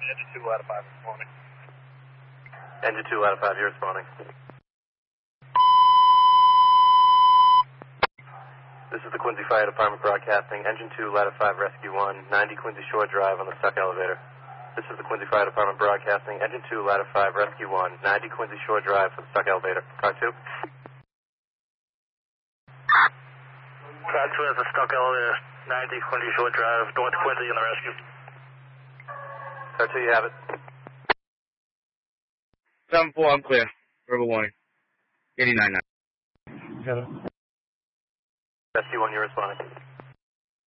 Engine 2 out of 5 responding. Engine 2 out of 5, you're responding. This is the Quincy Fire Department broadcasting. Engine 2, ladder 5, rescue 1, 90 Quincy Shore Drive on the Stuck Elevator. This is the Quincy Fire Department broadcasting. Engine 2, ladder 5, rescue 1, 90 Quincy Shore Drive for the Stuck Elevator. Car 2? Car 2 has a Stuck Elevator, 90 Quincy Shore Drive, North Quincy in the rescue. Car 2, you have it. 7-4, I'm clear. Verbal warning. 89-9. Rescue 1, you're responding.